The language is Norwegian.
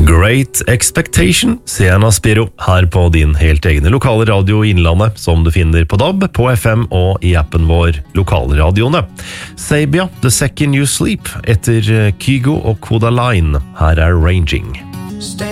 Great Expectation, Sienna Spiro, her på din helt egne lokale radio i Innlandet, som du finner på DAB, på FM og i appen vår Lokalradioene. Sabia, The Second You Sleep, etter Kygo og Kodaline. Her er Ranging.